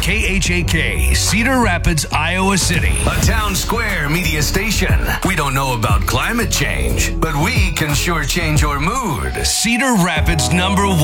KHAK, Cedar Rapids, Iowa City. A town square media station. We don't know about climate change, but we can sure change your mood. Cedar Rapids #1.